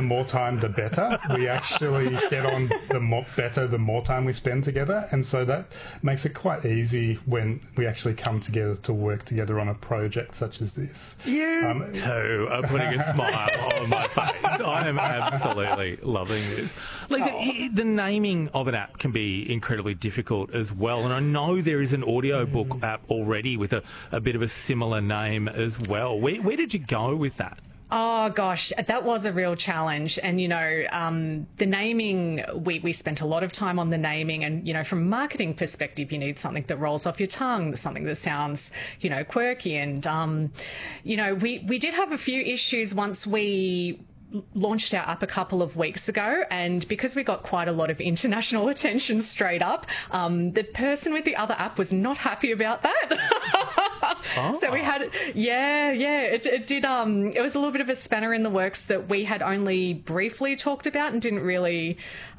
the more time, the better. We actually get on the more time we spend together. And so that makes it quite easy when we actually come together to work together on a project such as this. You two are putting a smile on my face. I am absolutely loving this. Lisa, the naming of an app can be incredibly difficult as well. And I know there is an audiobook app already with a bit of a similar name as well. Where did you go with that? Oh, gosh, that was a real challenge. And, the naming, we spent a lot of time on the naming. And, from a marketing perspective, you need something that rolls off your tongue, something that sounds, quirky. And, we did have a few issues once we launched our app a couple of weeks ago, and because we got quite a lot of international attention straight up, the person with the other app was not happy about that. So we had, it did, it was a little bit of a spanner in the works that we had only briefly talked about and didn't really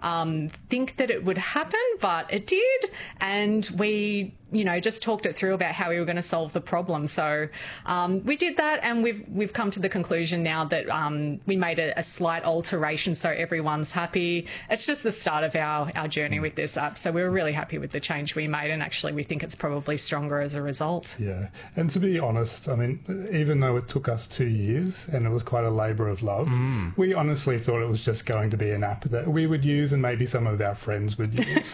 think that it would happen, but it did, and we just talked it through about how we were going to solve the problem. So we did that, and we've come to the conclusion now that we made a slight alteration so everyone's happy. It's just the start of our journey with this app. So we were really happy with the change we made, and actually we think it's probably stronger as a result. Yeah, and to be honest, I mean, even though it took us 2 years and it was quite a labour of love, we honestly thought it was just going to be an app that we would use and maybe some of our friends would use.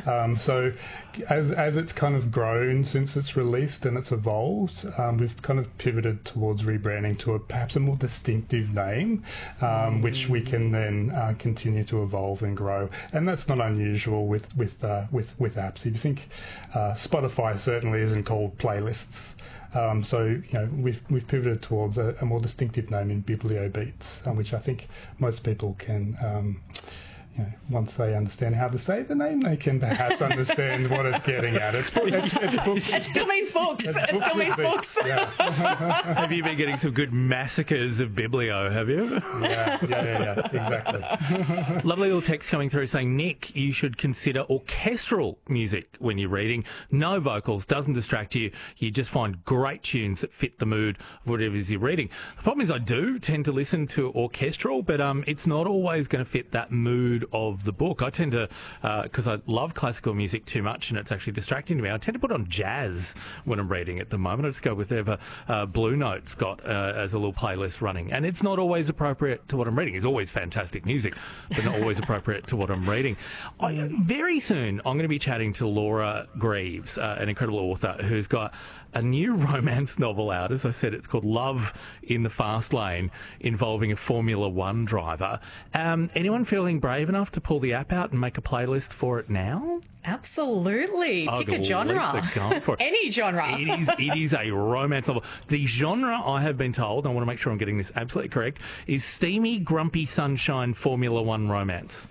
So as it's kind of grown since it's released and it's evolved, we've kind of pivoted towards rebranding to perhaps a more distinctive name, which we can then continue to evolve and grow. And that's not unusual with apps. If you think Spotify certainly isn't called playlists. So we've pivoted towards a more distinctive name in BiblioBeats, which I think most people can. Once they understand how to say the name, they can perhaps understand what it's getting at. It's books. It still means books. It still means books. Yeah. Have you been getting some good massacres of Biblio, have you? Yeah, exactly. Lovely little text coming through saying, Nick, you should consider orchestral music when you're reading. No vocals, doesn't distract you. You just find great tunes that fit the mood of whatever it is you're reading. The problem is I do tend to listen to orchestral, but it's not always going to fit that mood of the book. I tend to, because I love classical music too much and it's actually distracting to me, I tend to put on jazz when I'm reading at the moment. I just go with whatever Blue Note's got as a little playlist running. And it's not always appropriate to what I'm reading. It's always fantastic music, but not always appropriate to what I'm reading. Very soon, I'm going to be chatting to Laura Greaves, an incredible author who's got a new romance novel out. As I said, it's called Love in the Fast Lane, involving a Formula One driver. Anyone feeling brave enough to pull the app out and make a playlist for it now? Absolutely. Pick a genre. For it. Any genre. It is a romance novel. The genre, I have been told, and I want to make sure I'm getting this absolutely correct, is steamy, grumpy sunshine Formula One romance.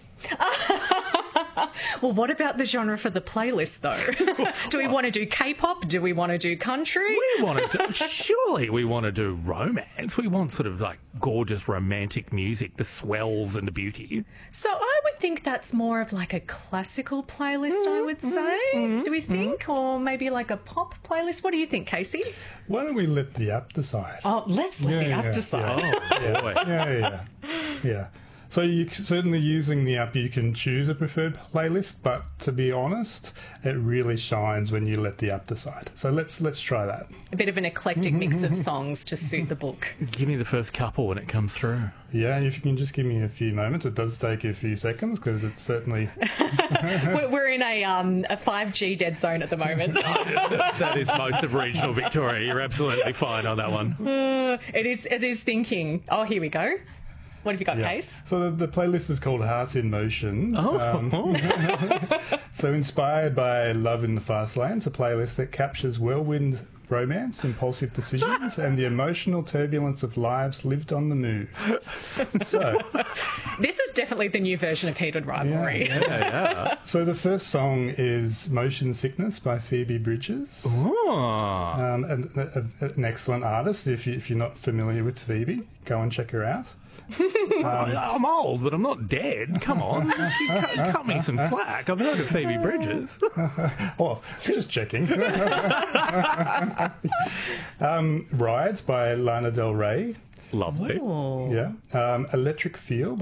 Well, what about the genre for the playlist, though? Do we want to do K-pop? Do we want to do country? Surely we want to do romance. We want sort of like gorgeous romantic music, the swells and the beauty. So I would think that's more of like a classical playlist, I would say. Do we think? Or maybe like a pop playlist? What do you think, Casey? Why don't we let the app decide? Oh, let's let the app decide. Oh, boy. Yeah. So you certainly using the app, you can choose a preferred playlist, but to be honest, it really shines when you let the app decide. So let's try that. A bit of an eclectic mix of songs to suit the book. Give me the first couple when it comes through. Yeah, if you can just give me a few moments. It does take a few seconds because it's certainly... We're in a 5G dead zone at the moment. That is most of regional Victoria. You're absolutely fine on that one. It is thinking. Oh, here we go. What have you got, Case? So the playlist is called Hearts in Motion. So inspired by Love in the Fast Lane, it's a playlist that captures whirlwind romance, impulsive decisions, and the emotional turbulence of lives lived on the move. So, this is definitely the new version of Heated Rivalry. Yeah. So the first song is Motion Sickness by Phoebe Bridgers. An excellent artist. If you're not familiar with Phoebe, go and check her out. I'm old, but I'm not dead. Come on. Cut me some slack. I've heard of Phoebe Bridgers. Oh, just checking. Ride by Lana Del Rey. Lovely. Ooh. Yeah. Electric Feel